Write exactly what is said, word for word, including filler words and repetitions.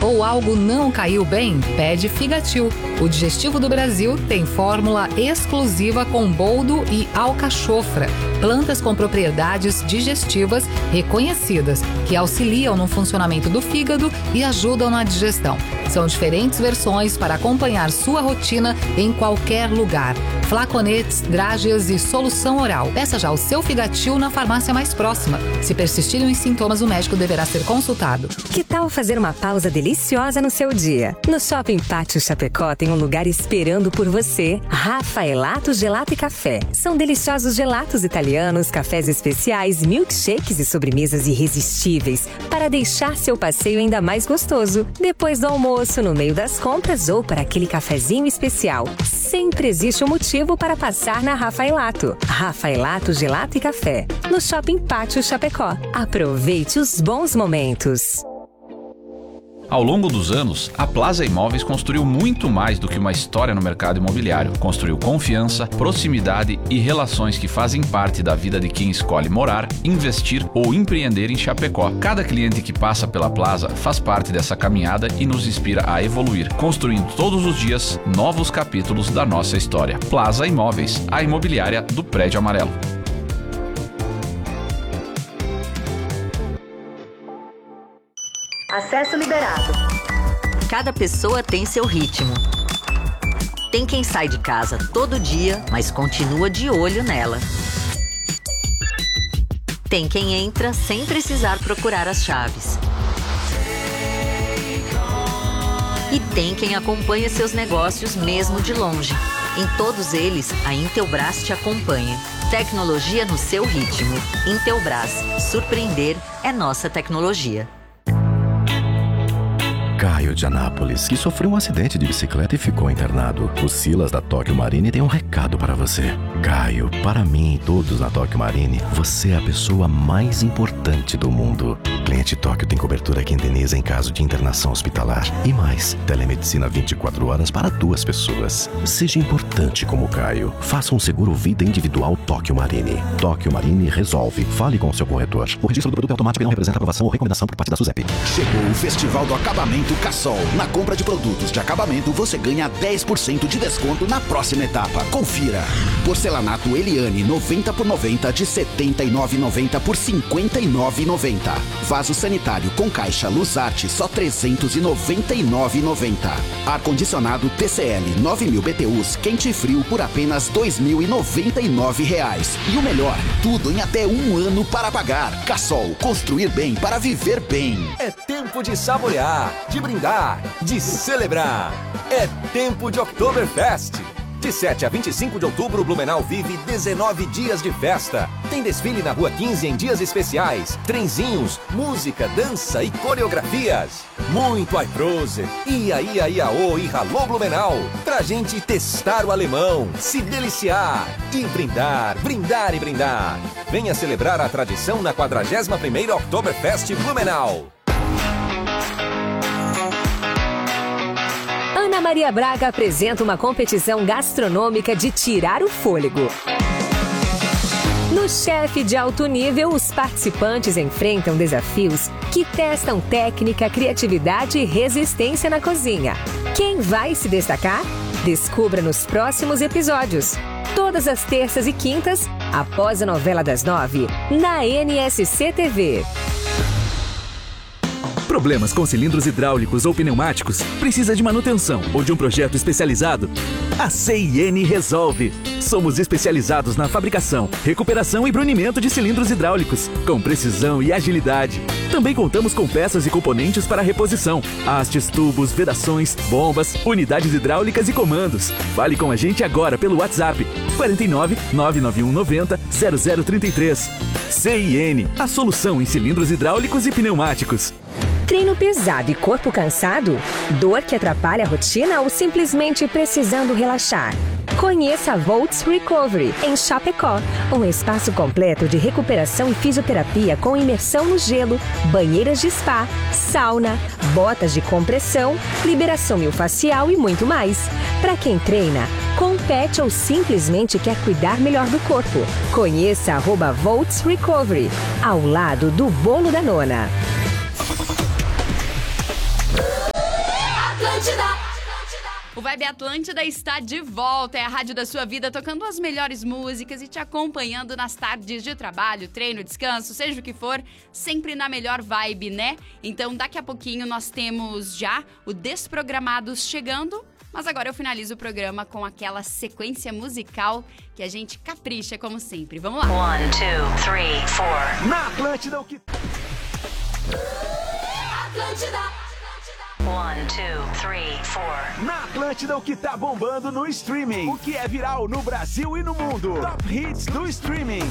ou algo não caiu bem? Pede Figatil. O digestivo do Brasil tem fórmula exclusiva com boldo e alcachofra, plantas com propriedades digestivas reconhecidas, que auxiliam no funcionamento do fígado e ajudam na digestão. São diferentes versões para acompanhar sua rotina em qualquer lugar. Flaconetes, drágeas e solução oral. Peça já o seu Figatil na farmácia mais próxima. Se persistirem os sintomas, o médico deverá ser consultado. Que tal fazer uma pausa deliciosa no seu dia? No Shopping Pátio Chapecó tem um lugar esperando por você. Rafaelato Gelato e Café. São deliciosos gelatos italianos, cafés especiais, milkshakes e sobremesas irresistíveis para deixar seu passeio ainda mais gostoso. Depois do almoço, no meio das compras ou para aquele cafezinho especial. Sempre existe um motivo para passar na Rafaelato. Rafaelato Gelato e Café. No Shopping Pátio Chapecó. Aproveite os bons momentos. Ao longo dos anos, a Plaza Imóveis construiu muito mais do que uma história no mercado imobiliário. Construiu confiança, proximidade e relações que fazem parte da vida de quem escolhe morar, investir ou empreender em Chapecó. Cada cliente que passa pela Plaza faz parte dessa caminhada e nos inspira a evoluir, construindo todos os dias novos capítulos da nossa história. Plaza Imóveis, a imobiliária do Prédio Amarelo. Acesso liberado. Cada pessoa tem seu ritmo. Tem quem sai de casa todo dia, mas continua de olho nela. Tem quem entra sem precisar procurar as chaves. E tem quem acompanha seus negócios mesmo de longe. Em todos eles, a Intelbras te acompanha. Tecnologia no seu ritmo. Intelbras. Surpreender é nossa tecnologia. Caio de Anápolis, que sofreu um acidente de bicicleta e ficou internado. O Silas da Tóquio Marine tem um recado para você. Caio, para mim e todos na Tóquio Marine, você é a pessoa mais importante do mundo. Cliente Tóquio tem cobertura que indeniza em caso de internação hospitalar. E mais, telemedicina vinte e quatro horas para duas pessoas. Seja importante como Caio. Faça um seguro vida individual Tóquio Marine. Tóquio Marine resolve. Fale com o seu corretor. O registro do produto é automático e não representa aprovação ou recomendação por parte da SUSEP. Chegou o Festival do Acabamento Cassol. Na compra de produtos de acabamento, você ganha dez por cento de desconto na próxima etapa. Confira. Porcelanato Eliane noventa por noventa de setenta e nove reais e noventa centavos por cinquenta e nove reais e noventa centavos. Vaso sanitário com caixa Luzarte só trezentos e noventa e nove reais e noventa centavos. Ar-condicionado T C L nove mil B T Us quente e frio por apenas dois mil e noventa e nove reais. E o melhor, tudo em até um ano para pagar. Cassol, construir bem para viver bem. É tempo de saborear, de brindar, de celebrar. É tempo de Oktoberfest. De sete a vinte e cinco de outubro, Blumenau vive dezenove dias de festa. Tem desfile na Rua quinze em dias especiais, trenzinhos, música, dança e coreografias. Muito iProse, ia, ia, iaô e ralô Blumenau. Pra gente testar o alemão, se deliciar e brindar, brindar e brindar. Venha celebrar a tradição na quadragésima primeira Oktoberfest Blumenau. Ana Maria Braga apresenta uma competição gastronômica de tirar o fôlego. No Chefe de Alto Nível, os participantes enfrentam desafios que testam técnica, criatividade e resistência na cozinha. Quem vai se destacar? Descubra nos próximos episódios. Todas as terças e quintas, após a novela das nove, na N S C T V. Problemas com cilindros hidráulicos ou pneumáticos? Precisa de manutenção ou de um projeto especializado? A C I N resolve. Somos especializados na fabricação, recuperação e brunimento de cilindros hidráulicos, com precisão e agilidade. Também contamos com peças e componentes para reposição, hastes, tubos, vedações, bombas, unidades hidráulicas e comandos. Fale com a gente agora pelo WhatsApp quarenta e nove, nove nove um noventa, zero zero trinta e três. C I N, a solução em cilindros hidráulicos e pneumáticos. Treino pesado e corpo cansado? Dor que atrapalha a rotina ou simplesmente precisando relaxar? Conheça a Volts Recovery em Chapecó, um espaço completo de recuperação e fisioterapia com imersão no gelo, banheiras de spa, sauna, botas de compressão, liberação miofascial e muito mais. Para quem treina, compete ou simplesmente quer cuidar melhor do corpo, conheça arroba Volts Recovery, ao lado do Bolo da Nona. O Vibe Atlântida está de volta, é a rádio da sua vida, tocando as melhores músicas e te acompanhando nas tardes de trabalho, treino, descanso, seja o que for, sempre na melhor vibe, né? Então daqui a pouquinho nós temos já o Desprogramados chegando, mas agora eu finalizo o programa com aquela sequência musical que a gente capricha como sempre. Vamos lá! One, two, three, four. Na Atlântida o que... Atlântida. One, two, three, four. Na Atlântida, o que tá bombando no streaming. O que é viral no Brasil e no mundo. Top Hits do streaming.